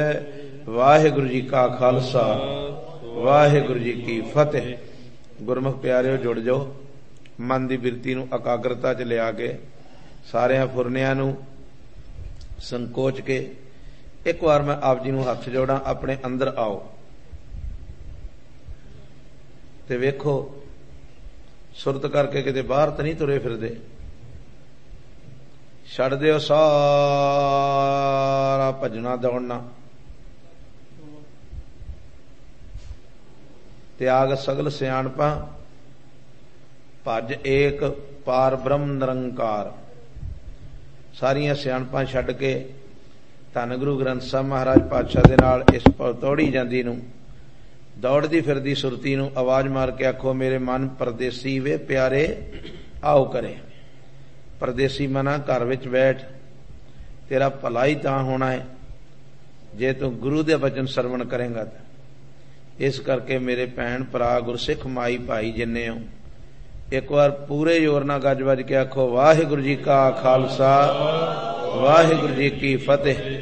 वाहिगुरु जी का खालसा वाहिगुरु जी की फतेह। गुरमुख प्यारिओ जुड़ जाओ, मन की बिरती नूं एकाग्रता च लिया के सारियां फुरनियां नूं संकोच के एक बार मैं आप जी नूं हथ जोड़ा, अपने अंदर आओ ते वेखो सुरत करके किते बाहर तो नहीं तुरे फिरदे। छड़ दिओ सारा भजना दौड़ना, त्याग सगल सियाणपा, भज एक पार ब्रह्म निरंकार। सारियां सियाणपा छड़ के धन गुरु ग्रंथ साहिब महाराज पातशाह दे नाल इस दौड़ी जांदी नूं, दौड़दी फिरदी सुरती नूं आवाज मार के आखो, मेरे मन परदेसी वे प्यारे आओ करे। परदेसी मना घर विच बैठ, तेरा भला ही तां होना है जे तू गुरु दे वचन सरवण करेंगा। इस करके मेरे भैन भरा गुरसिख माई भाई जिन्ने हो, एक बार पूरे जोर नाल गज वज के आखो, वाहिगुरु जी का खालसा वाहिगुरु जी की फतेह।